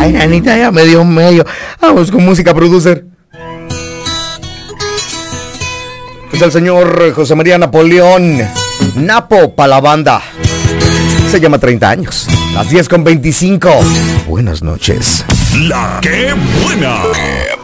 Ay, Anita, ya me dio medio. Vamos con música, producer. Es el señor José María Napoleón. Napo pa' la banda. Se llama 30 años. Las 10:25. Buenas noches. La que buena.